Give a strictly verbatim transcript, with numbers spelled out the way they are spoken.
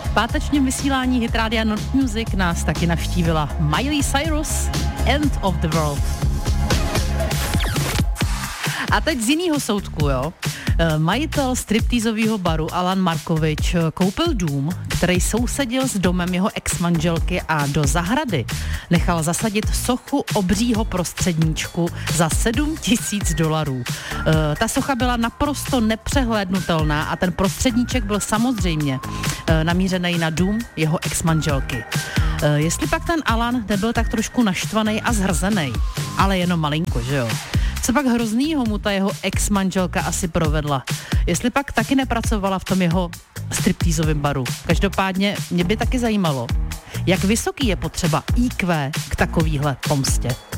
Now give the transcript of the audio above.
V pátečním vysílání Hit Rádia Not Music nás taky navštívila Miley Cyrus, End of the World. A teď z jiného soudku, jo. Majitel striptýzového baru Alan Markovič koupil dům, který sousedil s domem jeho ex-manželky a do zahrady nechal zasadit sochu obřího prostředníčku za sedm tisíc dolarů. E, ta socha byla naprosto nepřehlédnutelná a ten prostředníček byl samozřejmě e, namířený na dům jeho ex-manželky. E, jestli pak ten Alan nebyl tak trošku naštvaný a zhrzený, ale jenom malinko, že jo? Co pak hroznýho mu ta jeho ex-manželka asi provedla? Jestli pak taky nepracovala v tom jeho striptýzovém baru? Každopádně mě by taky zajímalo, jak vysoký je potřeba í kvé k takovýhle pomstě.